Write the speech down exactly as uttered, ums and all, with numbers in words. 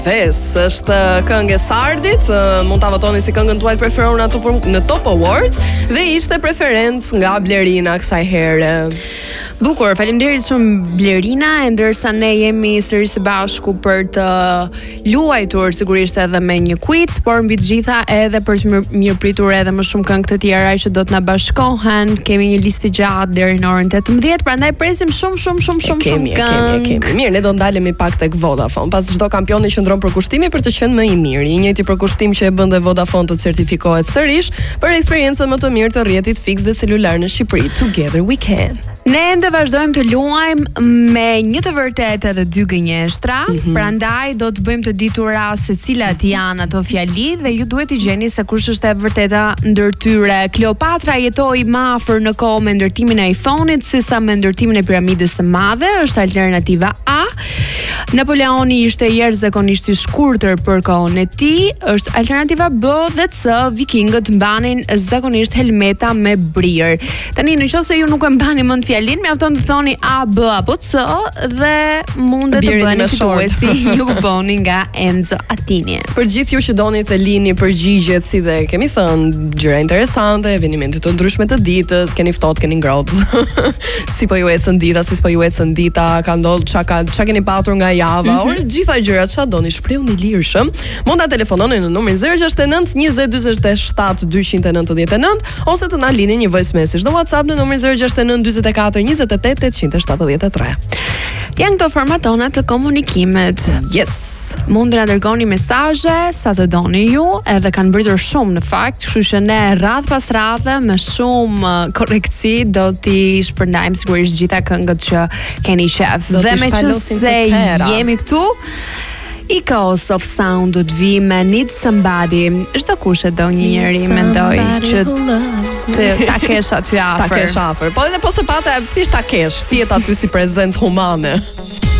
Ves, është këngë e Sardit, mund ta votoni si këngën tuaj preferuar në Top, në Top Awards dhe ishte preferencë nga Blerina kësaj here. Bukur, faleminderit shumë Blerina, e ndërsa ne jemi sërish së bashku për të luajtur sigurisht edhe me një quiz, por mbi të gjitha edhe për të mirë pritur edhe më shumë këngë të tjera që do të na bashkohen. Kemi një listë gjatë deri në orën tetëmbëdhjetë, prandaj presim shumë shumë shumë shumë shumë këngë. Kemi, kemi, kemi. Mirë, ne do ndalemi pak tek Vodafone. Pas çdo kampioni qëndron për kushtimi për të qenë më i miri. I njëjti përkushtim që e bën dhe Vodafone të certifikohet sërish për eksperiencën më të mirë të rrjetit fiks dhe celular në Shqipëri. Together we can. Ne ende vazhdojmë të luajmë me një të vërtetë edhe dy gënjeshtra, mm-hmm. Prandaj do të bëjmë të ditura se cilat janë ato fjali dhe ju duhet i gjeni se kush është e vërteta ndër tyre. Kleopatra jetoi më afër në kohë me ndërtimin e iPhone-it sesa me ndërtimin e piramidës së madhe, është alternativa A. Napoleoni ishte jashtëzakonisht i shkurtër për kohën e tij, është alternativa B dhe C. Vikingët mbanin zakonisht helmeta me brir. Tani nëse ju nuk e mbani mend fjalin, mjafton të thoni A, B apo C dhe mundet të bëni fituesi ju kuponi nga Enzo Attini. Për gjithë ju që doni të lini përgjigjet, si dhe kemi thënë, gjëra interesante, evenimente të ndryshme të ditës, keni ftohtë, keni ngrohtë. Si po ju ecën dita, si po ju ecën dita, ka ndodhur çka ka çka keni patur nga java, mm-hmm. Or gjitha gjërat çfarë doni, shprehuni lirshëm. Mund ta telefononi në numrin zero gjasht e nëntë njëzet dyzet e shtat dyqind e nëntëdhjetë e nëntë ose të na lini një voice message në WhatsApp në numrin zero gjasht e nëntë dyzet e katër njëzet e tetë tetëqind e shtatëdhjetë e tre. Janë këto formatona të komunikimet. Yes. Mund të na dërgoni mesazhe sa të doni ju, edhe kanë mbritur shumë në fakt, kështu që ne radh pas radhe me shumë korrektësi do t'i shpërndajmë sigurisht gjitha këngët që keni qef. Dhe me që se jemi këtu, Echoes of Sound do të vi me Need Somebody. Çdo kush e do një njeri mendoj që të ta kesh aty afër. Ta kesh afër. Po edhe po se pata thjesht ta kesh, ti et aty si prezencë humane.